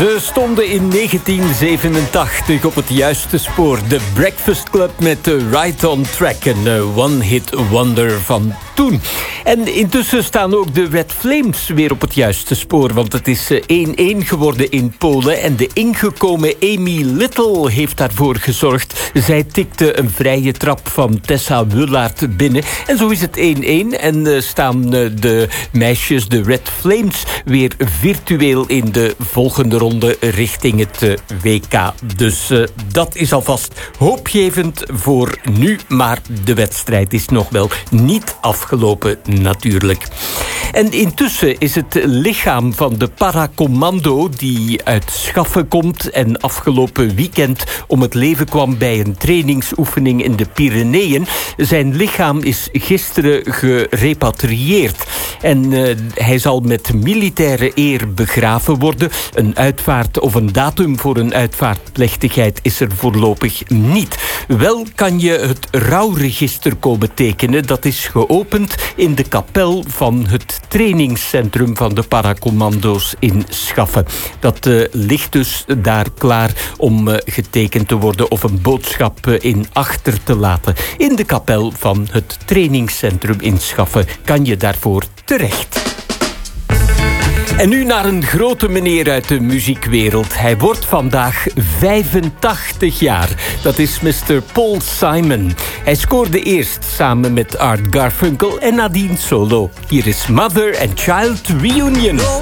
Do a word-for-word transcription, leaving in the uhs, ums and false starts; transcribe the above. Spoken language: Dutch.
Ze stonden in negentien zevenentachtig op het juiste spoor. De Breakfast Club met uh, Right on Track. Een uh, one-hit wonder van toen. En intussen staan ook de Red Flames weer op het juiste spoor. Want het is één-één geworden in Polen. En de ingekomen Amy Little heeft daarvoor gezorgd. Zij tikte een vrije trap van Tessa Wullaert binnen. En zo is het één-één. En uh, staan uh, de meisjes, de Red Flames, weer virtueel in de volgende ronde richting het uh, W K. Dus uh, dat is alvast hoopgevend voor nu. Maar de wedstrijd is nog wel niet afgelopen, natuurlijk. En intussen is het lichaam van de paracommando die uit Schaffen komt en afgelopen weekend om het leven kwam bij een trainingsoefening in de Pyreneeën. Zijn lichaam is gisteren gerepatrieerd. En uh, hij zal met militaire eer begraven worden. Een uitvaart of een datum voor een uitvaartplechtigheid is er voorlopig niet. Wel kan je het rouwregister komen tekenen. Dat is geopend in de kapel van het trainingscentrum van de paracommando's in Schaffen. Dat uh, ligt dus daar klaar om uh, getekend te worden of een boodschap uh, in achter te laten. In de kapel van het trainingscentrum in Schaffen kan je daarvoor terecht. En nu naar een grote meneer uit de muziekwereld. Hij wordt vandaag vijfentachtig jaar. Dat is mister Paul Simon. Hij scoorde eerst samen met Art Garfunkel en nadien solo. Hier is Mother and Child Reunion.